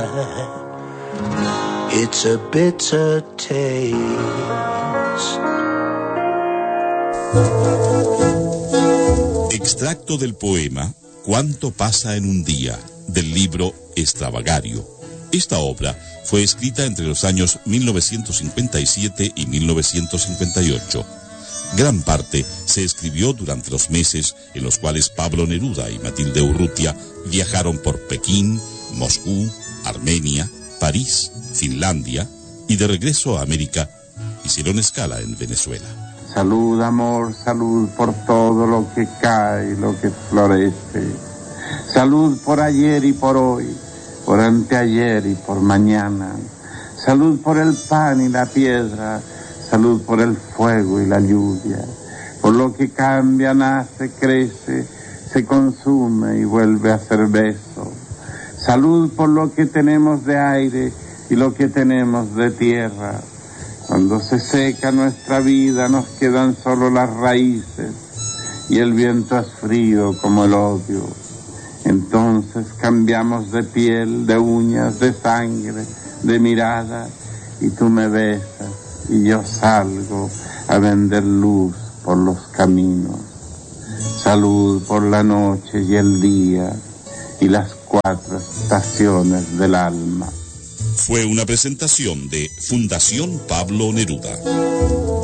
It's a bitter taste. Extracto del poema ¿Cuánto pasa en un día?, del libro Extravagario. Esta obra fue escrita entre los años 1957 y 1958. Gran parte se escribió durante los meses en los cuales Pablo Neruda y Matilde Urrutia viajaron por Pekín, Moscú, Armenia, París, Finlandia y de regreso a América hicieron escala en Venezuela. Salud, amor, salud por todo lo que cae, lo que florece. Salud por ayer y por hoy, por anteayer y por mañana. Salud por el pan y la piedra, salud por el fuego y la lluvia. Por lo que cambia, nace, crece, se consume y vuelve a ser beso. Salud por lo que tenemos de aire y lo que tenemos de tierra. Cuando se seca nuestra vida nos quedan solo las raíces y el viento es frío como el odio. Entonces cambiamos de piel, de uñas, de sangre, de mirada, y tú me besas y yo salgo a vender luz por los caminos. Salud por la noche y el día y las 4 estaciones del alma. Fue una presentación de Fundación Pablo Neruda.